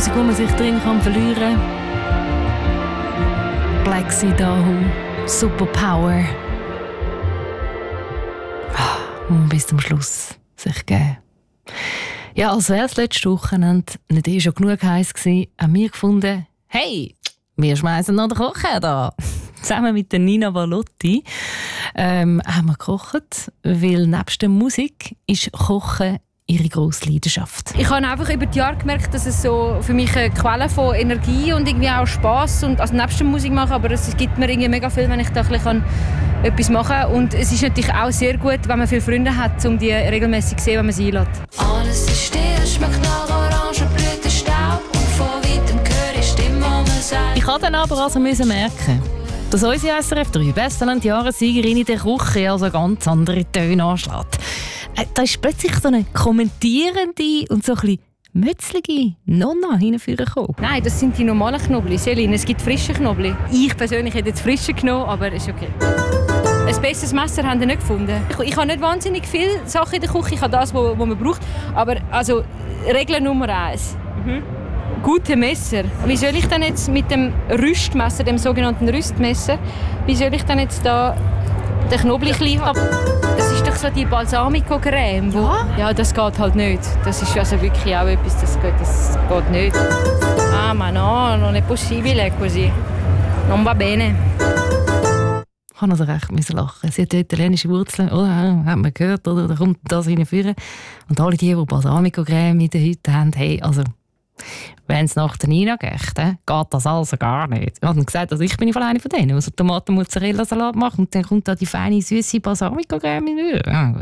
Musik, wo man sich drin kann verlieren kann. Black Sea Dahu, Superpower. Und bis zum Schluss sich geben. Ja, als wäre es letzte Wochenende nicht schon genug heiß gewesen, haben wir gefunden, hey, wir schmeißen noch den Kocher da. Zusammen mit der Nina Valotti haben wir gekocht, weil nebst der Musik ist Kochen ihre grosse Leidenschaft. Ich habe einfach über die Jahre gemerkt, dass es so für mich eine Quelle von Energie und irgendwie auch Spass und also nebst der Musik machen, aber es gibt mir irgendwie mega viel, wenn ich da ein bisschen etwas machen kann. Und es ist natürlich auch sehr gut, wenn man viele Freunde hat, um die regelmäßig zu sehen, wenn man sie einlädt. Alles ist still, schmeckt nach Orangenblütenstaub und von weitem höre ich Stimme, wo man sagt. Ich musste dann aber also merken, dass unsere SRF 3 Besttalent-Jahressiegerin in der Küche also ganz andere Töne anschlägt. Da ist plötzlich so eine kommentierende und so ein bisschen mützlige Nonna hineingekommen. Nein, das sind die normalen Knoblauch. Selin, es gibt frische Knoblauch. Ich persönlich hätte jetzt frische genommen, aber ist okay. Ein besseres Messer haben wir nicht gefunden. Ich habe nicht wahnsinnig viele Sachen in der Küche. Ich habe das, was man braucht. Aber also, Regel Nummer 1. Gute Messer. Wie soll ich denn jetzt mit dem Rüstmesser, dem sogenannten Rüstmesser, wie soll ich denn jetzt da den Knoblauch haben? Das ist doch so die Balsamico-Creme. Ja, das geht halt nicht. Das ist also wirklich auch etwas, das geht nicht. Ah, ma no, non è possibile così. Non va bene. Ich musste also recht lachen. Sie hat italienische Wurzeln, oder? Hat man gehört, oder? Da kommt das hineinführen. Und alle die Balsamico-Creme in den Hütten haben, hey, also wenn es nach der Nina geht, geht das also gar nicht. Ich habe gesagt, also ich bin eine von denen, die so Tomaten-Mozzarella-Salat macht und dann kommt da die feine, süße Balsamico-Creme in.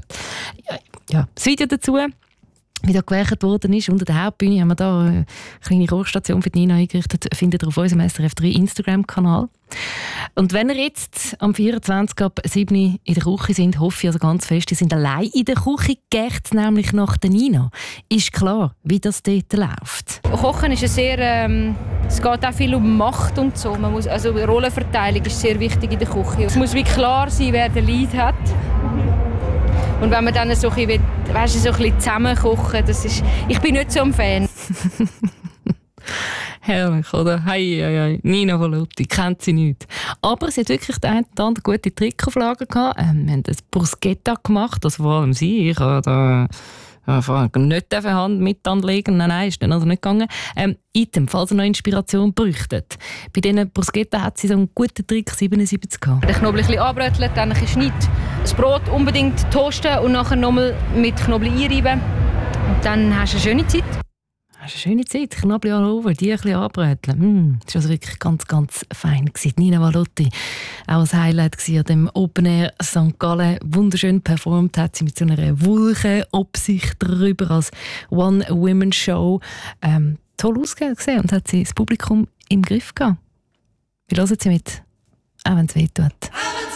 Ja, das Video dazu, wie da gewerkt worden ist, unter der Hauptbühne haben wir da eine kleine Kochstation für die Nina eingerichtet, findet ihr auf unserem SRF 3 Instagram-Kanal. Und wenn ihr jetzt am 24. ab 7. in der Küche sind, hoffe ich also ganz fest, ihr sind allein in der Küche, geht nämlich nach der Nina. Ist klar, wie das dort läuft. Kochen ist es geht auch viel um Macht und so. Also Rollenverteilung ist sehr wichtig in der Küche. Es muss wie klar sein, wer den Lead hat. Und wenn man dann so ein bisschen zusammen kochen, ich bin nicht so ein Fan. Herrlich, oder? Hey, Nina Valotti, kennt sie nicht. Aber sie hat wirklich den einen oder anderen guten Trick auf Lager gehabt. Wir haben das Bruschetta gemacht, also vor allem sie. Ich habe da nicht Hand mit anlegen. Nein, ist dann also nicht gegangen. Item, falls ihr noch Inspiration bräuchtet. Bei diesen Bruschetta hat sie so einen guten Trick 77 gehabt. Den Knoblauch ein bisschen anbröteln, dann ein bisschen schneiden. Das Brot unbedingt toasten und nachher nochmal mit Knoblauch einreiben. Und dann hast du eine schöne Zeit. Das ist eine schöne Zeit. Knoblauch all over, die ein bisschen anbröteln. Das war also wirklich ganz, ganz fein. Nina Valotti, auch ein Highlight an dem Open Air St. Gallen. Wunderschön performt hat sie mit so einer Wolkenabsicht drüber als One-Women-Show. Toll ausgesehen und hat sie das Publikum im Griff gehabt. Wir hören sie mit, auch wenn es weh tut.